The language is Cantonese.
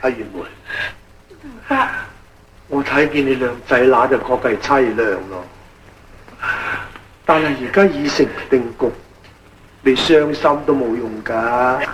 阿元梅， 爸， 我睇見你兩仔乸就確係凄涼咯。但係而家已成定局，你傷心都冇用㗎。